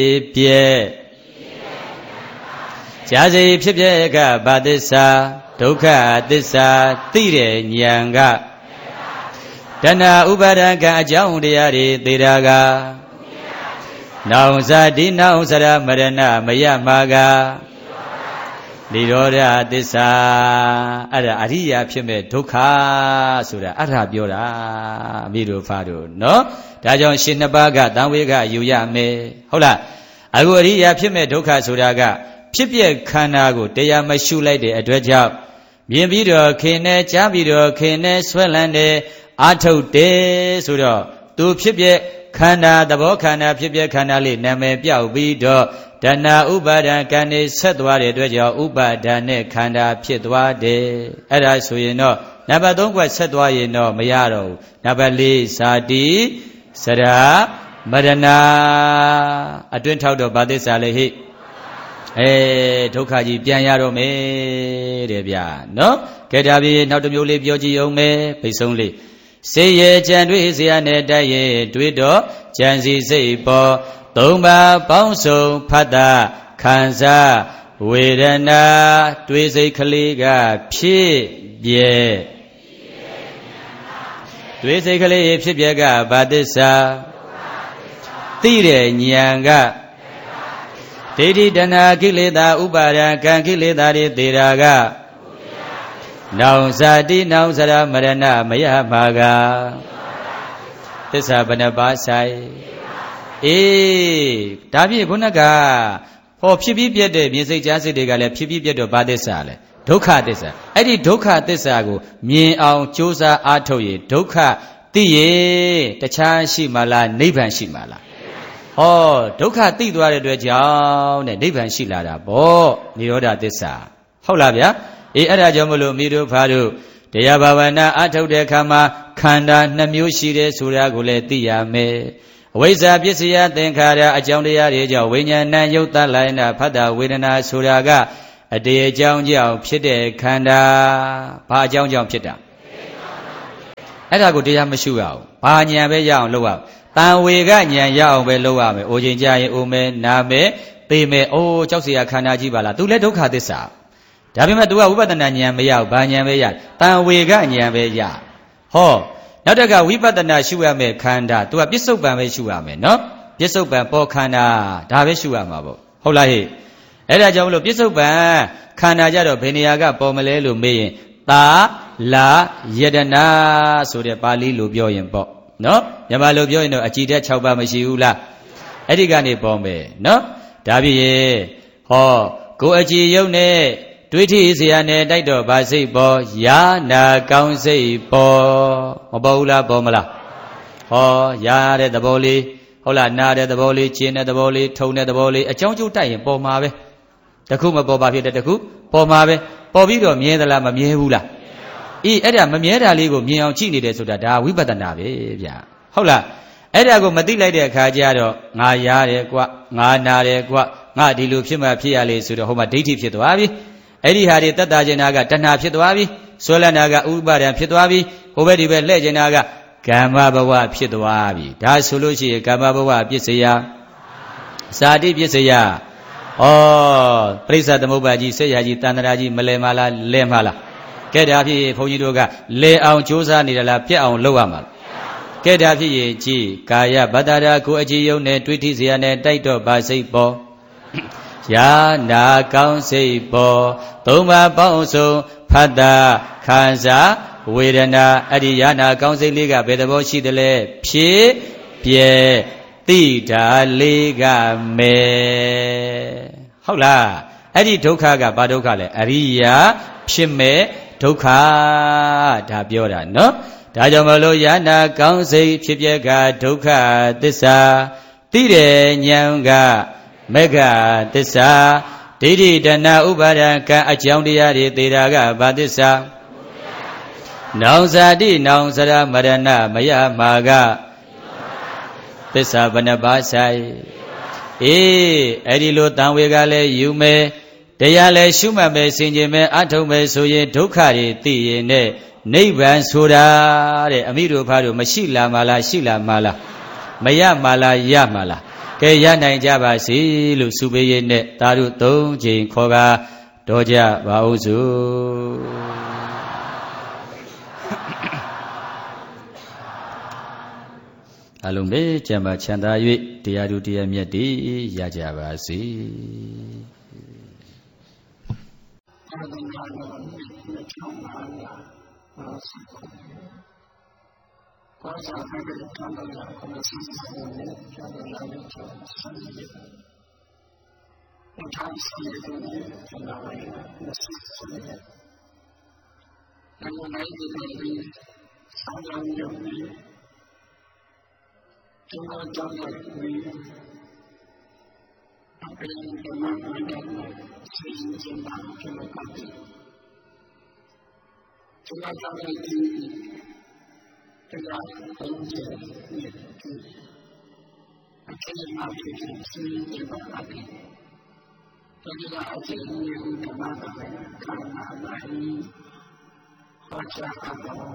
ပြေကြာစီဖြစ်ပြကဘာသစ္စာဒုက္ခသစ္စာသိတဲ့ဉာဏ်ကတဏှာဥပါဒံကံအကြောင်းတရားတွေသိတာကနောင်ဇာတိနောင်စရမရဏမယမာကနိရောဓသစ္စာအဲ့ဒါအရိယာဖြစ်မဲ့ဒုက္ခဆိုတာအဲ့ဒါပြောတာအမိတို့ဖားတို့နော်ဒါကြောင့်ရှင်နှစ်ပါးကတံဝေကယူရမယ်ဟုတ်လားအခုအရိယာဖြစ်မဲ့ဒုက္ခဆိုတာကဖြစ်ပြခန္ဓာကိုတရားမရှုလိုက်တဲ့အတွက်ကြောင့်မြင်ပြီးတော့ခင်နဲ့ကြားပြီးတော့ခင်နဲ့ဆွဲလန်းတယ်အာထုတ်တယ်ဆိုတော့သူဖြစ်ပြခန္ဓာသဘောခန္ဓာဖြစ်ပြခန္ဓာလေးနာမည်ပြောက်ပြီးတော့တဏှာဥပါဒံကံနေဆက်သွားတဲ့အတွက်ကြောင့်ဥပါဒံနဲ့ခန္ဓာဖြစ်သွားတယ်အဲ့ဒါဆိုရင်တော့နံပါတ်3ကွက်ဆက်သွားရင်တော့မရတော့ဘူးနံပါတ်4ဇာတိစရာမရဏအတွင်းထောက်တော့ဗာသစ္စာလေဟိဒုက္ခကြီးပြန်ရတော့မယ်တဲ့ဗျာနော်ကဲဒါပြီးနောက်တစ်မျိုးလေးပြောကြည့်အောင်မယ်ဘိတ်ဆုံးလေးစေရကြံတွေ့เสียနဲ့တိုက်ရဲ့တွေ့တော့ကြံစီစိတ်ပေါ်သုံးပါးပေါင်းစုံဖတ်တာခံစားဝေဒနာတွေ့စိတ်ကလေးကဖြစ်ပြဲတွေ့စိတ်ကလေးဖြစ်ပြဲကဘာသစ္စာသိတဲ့ဉာဏ်ကဒိဋ္ဌိတဏှာကိလေသာဥပါဒံကံကိလေသာတွေသေတာကနောင်ဇာတိနောင်စရမရဏမယမာကသစ္စာဘယ်နှပါးဆိုင်ဒါဖြင့်ခုနကဟောဖြစ်ပြီးပြတ်တဲ့မြင်စိတ်ကြားစိတ်တွေကလည်းဖြစ်ပြီးပြတ်တော့ဘာသစ္စာလဲဒုက္ခသစ္စာအဲ့ဒီဒုက္ခသစ္စာကိုမြင်အောင်ကြိုးစားအားထုတ်ရင်ဒုက္ခသိရင်တခြားရှိမှလားနိဗ္ဗာန်ရှိမှလားဟောဒုက္ခသိသွားတဲ့အတွက်ကြောင့်တဲ့နိဗ္ဗာန်ရှိလာတာပေါ့နိရောဓသစ္စာဟုတ်လားဗျာအဲ့ဒါကြောင့်မလို့မိတို့ဖားတို့တရားဘာဝနာအထုတ်တဲ့အခါမှာခန္ဓာ2မျိုးရှိတယ်ဆိုတာကိုလည်းသိရမယ်အဝိဇ္ဇာပစ္စယသင်္ခါရအကြောင်းတရားတွေကြောင့်ဝိညာဏယုတ်တလိုင်းနာဖတ်တာဝေဒနာဆိုတာကအတေအကြောင်းကြောင့်ဖြစ်တဲ့ခန္ဓာဘာအကြောင်းကြောင့်ဖြစ်တာအဲ့ဒါကိုတရားမရှုရအောင်ဘာဉာဏ်ပဲရအောင်လုပ်ရအောင်တန်ဝေကဉာဏ်ရအောင်ပဲလုပ်ရမယ်အိုချိန်ကြရင်အိုမယ်နာမယ်သိမယ်အိုးကြောက်เสียခန္ဓာကြီးပါလား तू လည်းဒုက္ခသစ္စာဒါပေမဲ့ तू ကဝိပဿနာဉာဏ်မရဘူးဘာဉာဏ်ပဲရတန်ဝေကဉာဏ်ပဲရဟောနောက်တကဝိပဿနာရှုရမယ်ခန္ဓာ तू ကပစ္စုပန်ပဲရှုရမယ်နော်ပစ္စုပန်ပေါ်ခန္ဓာဒါပဲရှုရမှာပေါ့ဟုတ်လားဟဲ့အဲ့ဒါကြောင့်မလို့ပစ္စုပန်ခန္ဓာကြတော့ဘယ်နေရာကပေါ်မလဲလို့မေးရင်သာလာယတနာဆိုတဲ့ပါဠိလိုပြောရင်ပေါ့နော်မြန်မာလိုပြောရင်တော့အကြည်တက်6ပါးမရှိဘူးလားအဲ့ဒီကနေပေါ်မယ်နော်ဒါဖြစ်ရဲ့ဟောကိုအကြည်ယုံနဲ့တွေးထိเสียနဲ့တိုက်တော့ဗာစိတ်ပေါ်ယာနာကောင်းစိတ်ပေါ်မပေါ်ဘူးလားပေါ်မလားဟောယာတဲ့သဘောလေးဟုတ်လားနာတဲ့သဘောလေးကျင်းတဲ့သဘောလေးထုံတဲ့သဘောလေးအကြောင်းကျိုးတိုက်ရင်ပေါ်မှာပဲတခုမပေါ်ပါဖြစ်တဲ့တခုပေါ်မှာပဲပေါ်ပြီးတော့မြဲသလားမမြဲဘူးလားအဲ့ဒါမမြဲတာလေးကိုမြင်အောင်ကြည့်နေတယ်ဆိုတာဒါဝိပဿနာပဲဗျာဟုတ်လားအဲ့ဒါကိုမသိလိုက်တဲ့အခါကျတော့ငါရတယ်ကွငါနာတယ်ကွငါဒီလိုဖြစ်မှဖြစ်ရလေဆိုတော့ဟိုမှာဒိဋ္ဌိဖြစ်သွားပြီအဲ့ဒီဟာတွေတတ်တာကျင်နာကတဏှာဖြစ်သွားပြီဆွဲလန်းတာကဥပါဒံဖြစ်သွားပြီဟိုဘက်ဒီဘက်လှည့်ကျင်တာကကမ္မဘဝဖြစ်သွားပြီဒါဆိုလို့ရှိရင်ကမ္မဘဝပစ္စယဇာတိပစ္စယဩပရိစ္ဆသမုပ္ပါကြီးဆက်ရကြီးတဏ္ဍရာကြီးမလဲမလားလဲမလားကဲဒါဖြစ်ဘုန်းကြီးတို့ကလဲအောင်ကြိုးစားနေတယ်လားပြက်အောင်လုပ်ရမှာကဲဒါဖြစ်ရင်ကြည်ကာယဗတ္တရာကိုအကြည်ယုံနဲ့တွေးထိเสียနဲ့တိုက်တော့ပါစိတ်ပေါ်ယာနာကောင်းစိတ်ပေါ်သုံးပါးပေါင်းစုံဖတ်တာခံစားဝေဒနာအဲ့ဒီယာနာကောင်းစိတ်လေးကဘယ်သဘောရှိသလဲဖြစ်ပြဲတိတာလေးကမယ်ဟုတ်လားအဲ့ဒီဒုက္ခကဘာဒုက္ခလဲအရိယာဖြစ်မဲ့ဒုက္ခဒါပြောတာနော်ဒါကြောင့်မလို့ယာနာကောင်းစိတ်ဖြစ်ပြဲကဒုက္ခသစ္စာသိတဲ့ဉာဏ်ကမေဃသစ္စာဒိဋ္ဌိတဏှာဥပါဒံကံအကြောင်းတရားတွေသေတာကဘာသစ္စာနောင်ဇာတိနောင်စရမရဏမယမာကသစ္စာဘယ်နှပါးဆိုင်အဲ့ဒီလိုတန်ဝေကလည်းယူမယ်တရားလည်းရှုမှတ်မယ်ဆင်ခြင်မယ်အထုတ်မယ်ဆိုရင်ဒုက္ခတွေသိရင်နဲ့နိဗ္ဗာန်ဆိုတာတဲ့အမိတို့ဖားတို့မရှိလာမလားရှိလာမလားမရမလားရမလားကဲရနိုင်ကြပါစေလို့ဆုပေးရတဲ့သာဓု၃ချိန်ခေါ်ကားတော်ကြပါဦးစို့အလုံးပဲကျမ်းပါချမ်းသာ၍တရားဓုတရားမြတ်တည်ရကြပါစေ